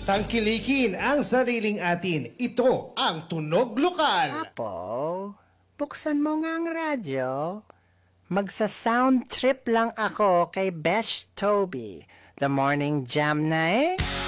Tangkilikin ang sariling atin. Ito ang Tunog Lokal. Apo, buksan mo nga ang radyo. Magsa-sound trip lang ako kay Besh Toby. The Morning Jam na eh.